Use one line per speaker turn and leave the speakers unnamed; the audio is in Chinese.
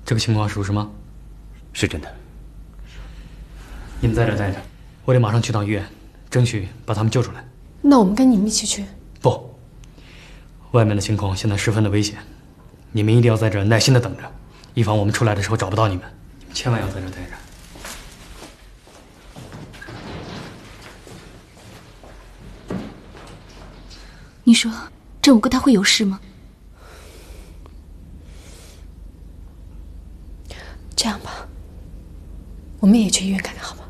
这个情况属实吗？
是真的。
你们在这儿待着，我得马上去趟医院，争取把他们救出来。
那我们跟你们一起去。
不，外面的情况现在十分的危险，你们一定要在这儿耐心的等着，以防我们出来的时候找不到你们。你们千万要在这儿待着。
你说这5个他会有事吗？
这样吧，我们也去医院看看，好吗？